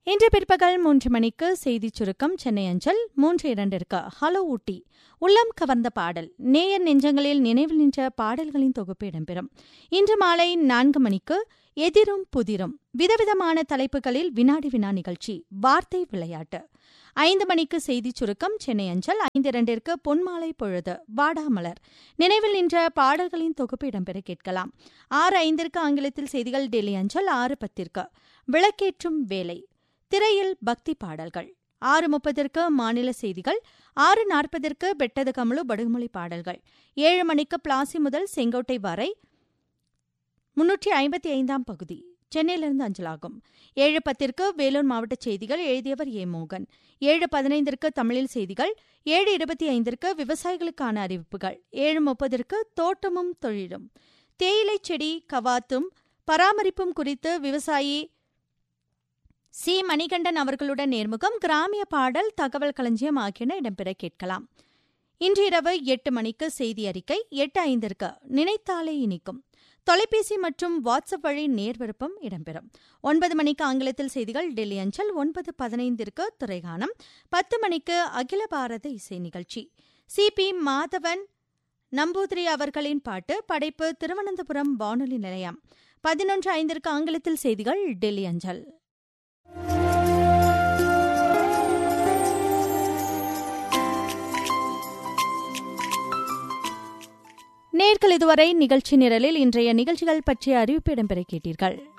இன்று பிற்பகல் 3 மணிக்கு செய்திச் சுருக்கம் சென்னை அஞ்சல். 3:02 ஹலோ ஊட்டி உள்ளம் கவர்ந்த பாடல் நேயர் நெஞ்சங்களில் நினைவில் நின்ற பாடல்களின் தொகுப்பு இடம்பெறும். இன்று மாலை 4 மணிக்கு எதிரும் புதிரும் விதவிதமான தலைப்புகளில் வினாடி வினா நிகழ்ச்சி வார்த்தை விளையாட்டு. 5 மணிக்கு செய்திச் சுருக்கம் சென்னை அஞ்சல். 5:02 பொன்மாலை பொழுது வாடாமலர் நினைவில் நின்ற பாடல்களின் தொகுப்பு இடம்பெற கேட்கலாம். 6:05 ஆங்கிலத்தில் செய்திகள் டெல்லி அஞ்சல். 6:10 விளக்கேற்றும் வேலை திரையில் பக்தி பாடல்கள். 6:30 மாநில செய்திகள். 6:40 பெட்டது கமலு படுகுமொழி பாடல்கள். 7 மணிக்கு பிளாசி முதல் செங்கோட்டை வரை 355ஆம் பகுதி சென்னையிலிருந்து அஞ்சலாகும். 7:10 வேலூர் மாவட்ட செய்திகள். எழுதியவர் ஏ. மோகன். 7:15 தமிழில் செய்திகள். 7:25 விவசாயிகளுக்கான அறிவிப்புகள். 7:30 தோட்டமும் தொழிலும் தேயிலை செடி கவாத்தும் பராமரிப்பும் குறித்து விவசாயி சி. மணிகண்டன் அவர்களுடன் நேர்முகம், கிராமிய பாடல், தகவல் களஞ்சியம் ஆகியன இடம்பெற கேட்கலாம். இன்று இரவு 8 மணிக்கு செய்தி அறிக்கை. 8:05 நினைத்தாலே இனிக்கும் தொலைபேசி மற்றும் வாட்ஸ்அப் வழி நேர்விருப்பம் இடம்பெறும். 9 மணிக்கு ஆங்கிலத்தில் செய்திகள் டெல்லி அஞ்சல். 9:15 துறைகானம். 10 மணிக்கு அகில பாரத இசை நிகழ்ச்சி. சி. பி. மாதவன் நம்பூதிரி அவர்களின் பாட்டு. படைப்பு திருவனந்தபுரம் வானொலி நிலையம். 11:05 ஆங்கிலத்தில் செய்திகள் டெல்லி அஞ்சல். நேர்கள் இதுவரை நிகழ்ச்சி நிரலில் இன்றைய நிகழ்ச்சிகள் பற்றிய அறிவிப்பு இடம்பெற கேட்டீர்கள்.